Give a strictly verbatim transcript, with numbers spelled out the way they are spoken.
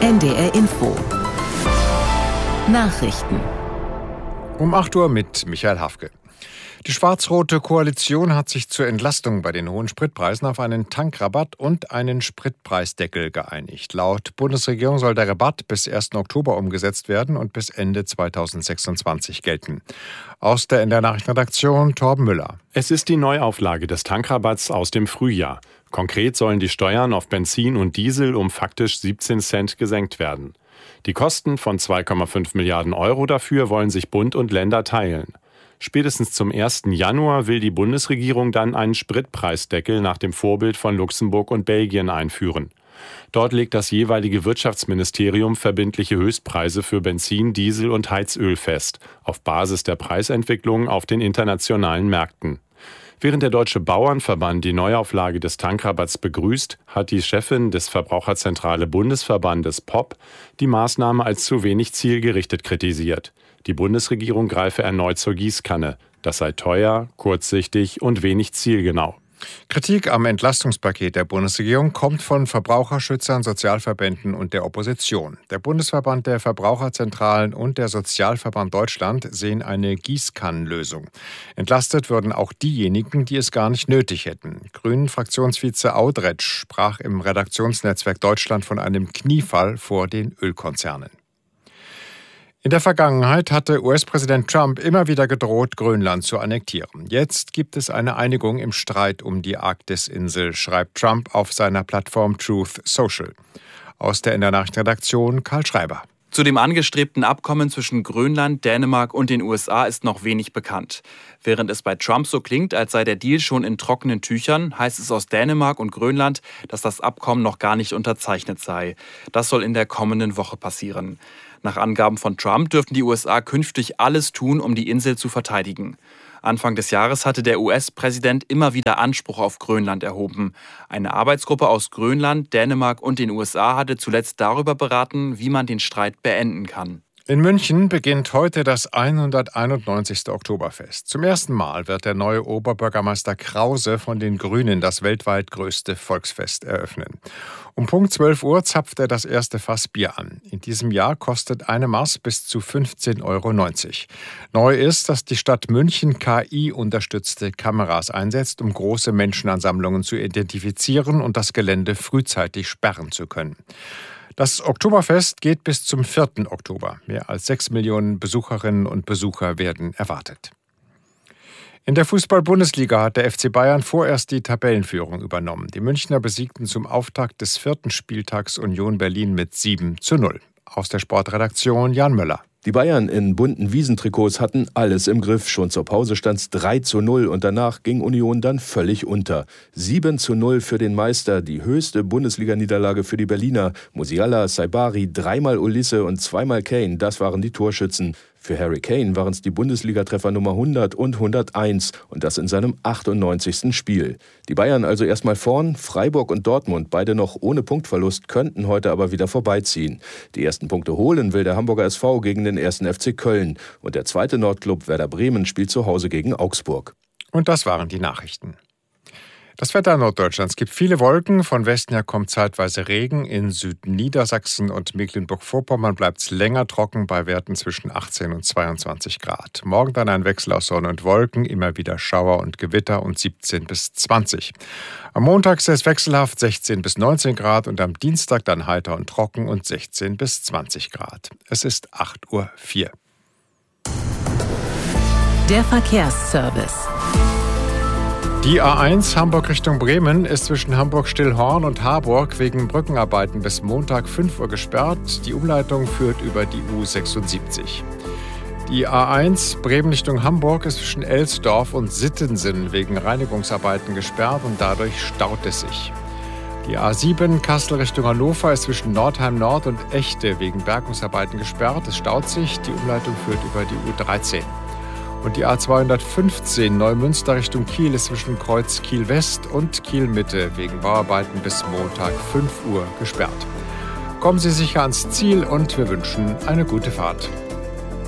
N D R Info. Nachrichten. Um acht Uhr mit Michael Hafke. Die schwarz-rote Koalition hat sich zur Entlastung bei den hohen Spritpreisen auf einen Tankrabatt und einen Spritpreisdeckel geeinigt. Laut Bundesregierung soll der Rabatt bis ersten Oktober umgesetzt werden und bis Ende zweitausendsechsundzwanzig gelten. Aus der N D R-Nachrichtenredaktion Torben Müller. Es ist die Neuauflage des Tankrabatts aus dem Frühjahr. Konkret sollen die Steuern auf Benzin und Diesel um faktisch siebzehn Cent gesenkt werden. Die Kosten von zwei Komma fünf Milliarden Euro dafür wollen sich Bund und Länder teilen. Spätestens zum ersten Januar will die Bundesregierung dann einen Spritpreisdeckel nach dem Vorbild von Luxemburg und Belgien einführen. Dort legt das jeweilige Wirtschaftsministerium verbindliche Höchstpreise für Benzin, Diesel und Heizöl fest, auf Basis der Preisentwicklung auf den internationalen Märkten. Während der Deutsche Bauernverband die Neuauflage des Tankrabatts begrüßt, hat die Chefin des Verbraucherzentrale Bundesverbandes P O B die Maßnahme als zu wenig zielgerichtet kritisiert. Die Bundesregierung greife erneut zur Gießkanne. Das sei teuer, kurzsichtig und wenig zielgenau. Kritik am Entlastungspaket der Bundesregierung kommt von Verbraucherschützern, Sozialverbänden und der Opposition. Der Bundesverband der Verbraucherzentralen und der Sozialverband Deutschland sehen eine Gießkannenlösung. Entlastet würden auch diejenigen, die es gar nicht nötig hätten. Grünen-Fraktionsvize Audretsch sprach im Redaktionsnetzwerk Deutschland von einem Kniefall vor den Ölkonzernen. In der Vergangenheit hatte U S-Präsident Trump immer wieder gedroht, Grönland zu annektieren. Jetzt gibt es eine Einigung im Streit um die Arktisinsel, schreibt Trump auf seiner Plattform Truth Social. Aus der N D R-Nachrichtenredaktion Karl Schreiber. Zu dem angestrebten Abkommen zwischen Grönland, Dänemark und den U S A ist noch wenig bekannt. Während es bei Trump so klingt, als sei der Deal schon in trockenen Tüchern, heißt es aus Dänemark und Grönland, dass das Abkommen noch gar nicht unterzeichnet sei. Das soll in der kommenden Woche passieren. Nach Angaben von Trump dürften die U S A künftig alles tun, um die Insel zu verteidigen. Anfang des Jahres hatte der U S-Präsident immer wieder Anspruch auf Grönland erhoben. Eine Arbeitsgruppe aus Grönland, Dänemark und den U S A hatte zuletzt darüber beraten, wie man den Streit beenden kann. In München beginnt heute das hunderteinundneunzigste Oktoberfest. Zum ersten Mal wird der neue Oberbürgermeister Krause von den Grünen das weltweit größte Volksfest eröffnen. Um Punkt zwölf Uhr zapft er das erste Fass Bier an. In diesem Jahr kostet eine Maß bis zu fünfzehn Euro neunzig. Neu ist, dass die Stadt München K I-unterstützte Kameras einsetzt, um große Menschenansammlungen zu identifizieren und das Gelände frühzeitig sperren zu können. Das Oktoberfest geht bis zum vierten Oktober. Mehr als sechs Millionen Besucherinnen und Besucher werden erwartet. In der Fußball-Bundesliga hat der F C Bayern vorerst die Tabellenführung übernommen. Die Münchner besiegten zum Auftakt des vierten Spieltags Union Berlin mit sieben zu null. Aus der Sportredaktion Jan Möller. Die Bayern in bunten Wiesentrikots hatten alles im Griff. Schon zur Pause stand es drei zu null und danach ging Union dann völlig unter. sieben zu null für den Meister, die höchste Bundesliga-Niederlage für die Berliner. Musiala, Saibari, dreimal Ulisse und zweimal Kane, das waren die Torschützen. Für Harry Kane waren es die Bundesligatreffer Nummer hundert und hunderteins und das in seinem achtundneunzigsten Spiel. Die Bayern also erstmal vorn, Freiburg und Dortmund, beide noch ohne Punktverlust, könnten heute aber wieder vorbeiziehen. Die ersten Punkte holen will der Hamburger S V gegen den ersten F C Köln und der zweite Nordclub Werder Bremen spielt zu Hause gegen Augsburg. Und das waren die Nachrichten. Das Wetter Norddeutschlands gibt viele Wolken. Von Westen her kommt zeitweise Regen. In Südniedersachsen und Mecklenburg-Vorpommern bleibt es länger trocken bei Werten zwischen achtzehn und zweiundzwanzig Grad. Morgen dann ein Wechsel aus Sonne und Wolken, immer wieder Schauer und Gewitter und siebzehn bis zwanzig. Am Montag ist es wechselhaft sechzehn bis neunzehn Grad und am Dienstag dann heiter und trocken und sechzehn bis zwanzig Grad. Es ist acht Uhr vier. Der Verkehrsservice. Die A eins Hamburg Richtung Bremen ist zwischen Hamburg-Stillhorn und Harburg wegen Brückenarbeiten bis Montag fünf Uhr gesperrt. Die Umleitung führt über die U sechsundsiebzig. Die A eins Bremen Richtung Hamburg ist zwischen Elsdorf und Sittensen wegen Reinigungsarbeiten gesperrt und dadurch staut es sich. Die A sieben Kassel Richtung Hannover ist zwischen Nordheim Nord und Echte wegen Bergungsarbeiten gesperrt. Es staut sich. Die Umleitung führt über die U dreizehn. Und die A zweihundertfünfzehn Neumünster Richtung Kiel ist zwischen Kreuz Kiel West und Kiel Mitte wegen Bauarbeiten bis Montag fünf Uhr gesperrt. Kommen Sie sicher ans Ziel und wir wünschen eine gute Fahrt.